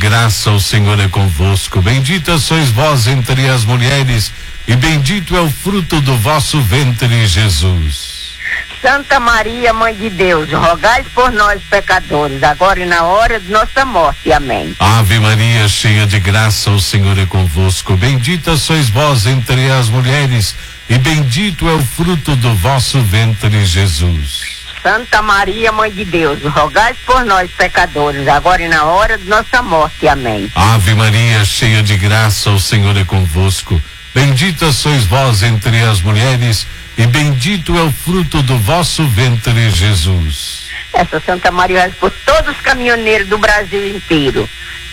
graça, o Senhor é convosco. Bendita sois vós entre as mulheres, e bendito é o fruto do vosso ventre, Jesus. Santa Maria, Mãe de Deus, rogai por nós, pecadores, agora e na hora de nossa morte. Amém. Ave Maria, cheia de graça, o Senhor é convosco. Bendita sois vós entre as mulheres, e bendito é o fruto do vosso ventre, Jesus. Santa Maria, Mãe de Deus, rogai por nós, pecadores, agora e na hora de nossa morte. Amém. Ave Maria, cheia de graça, o Senhor é convosco. Bendita sois vós entre as mulheres, e bendito é o fruto do vosso ventre, Jesus. Essa Santa Maria reza por todos os caminhoneiros do Brasil inteiro.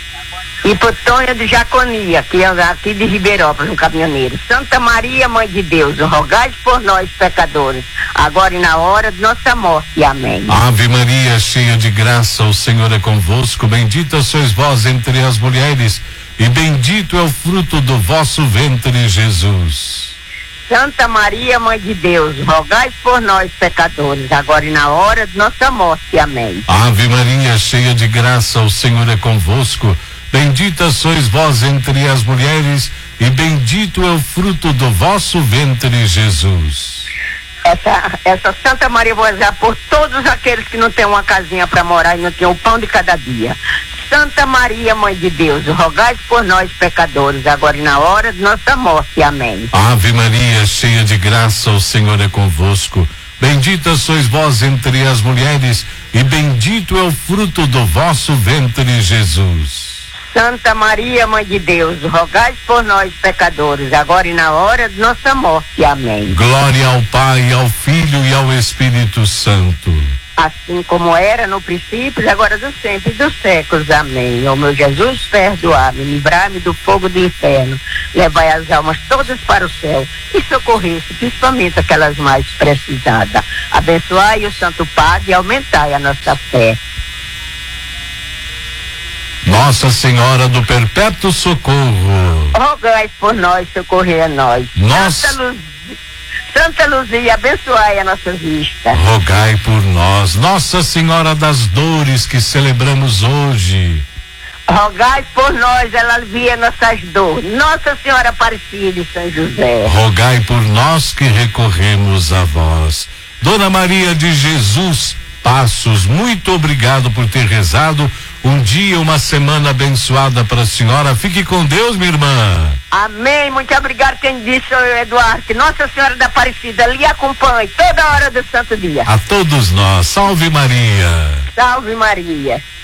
E por Tonha de Jaconia, que é aqui de Ribeirópolis, um caminhoneiro. Santa Maria, Mãe de Deus, rogai por nós, pecadores, agora e na hora de nossa morte. Amém. Ave Maria, cheia de graça, o Senhor é convosco. Bendita sois vós entre as mulheres, e bendito é o fruto do vosso ventre, Jesus. Santa Maria, Mãe de Deus, rogai por nós, pecadores, agora e na hora de nossa morte. Amém. Ave Maria, cheia de graça, o Senhor é convosco. Bendita sois vós entre as mulheres, e bendito é o fruto do vosso ventre, Jesus. Essa Santa Maria, vou rezar por todos aqueles que não têm uma casinha para morar e não têm o pão de cada dia. Santa Maria, Mãe de Deus, rogai por nós, pecadores, agora e na hora de nossa morte. Amém. Ave Maria, cheia de graça, o Senhor é convosco. Bendita sois vós entre as mulheres, e bendito é o fruto do vosso ventre, Jesus. Santa Maria, Mãe de Deus, rogai por nós, pecadores, agora e na hora de nossa morte. Amém. Glória ao Pai, ao Filho e ao Espírito Santo. Assim como era no princípio, agora do sempre, dos séculos. Amém. Ó meu Jesus, perdoai-me, livrai-me do fogo do inferno, levai as almas todas para o céu e socorrei-se, principalmente aquelas mais precisadas. Abençoai o Santo Padre e aumentai a nossa fé. Nossa Senhora do Perpétuo Socorro, rogai por nós, socorrei a nós. Santa Luzia, abençoai a nossa vista. Rogai por nós. Nossa Senhora das Dores, que celebramos hoje, rogai por nós, ela alivia nossas dores. Nossa Senhora Aparecida de São José, rogai por nós que recorremos a vós. Dona Maria de Jesus Passos, muito obrigado por ter rezado. Um dia, uma semana abençoada para a senhora. Fique com Deus, minha irmã. Amém. Muito obrigado. Quem disse, Eduardo, que Nossa Senhora da Aparecida lhe acompanhe toda hora do santo dia. A todos nós. Salve Maria. Salve Maria.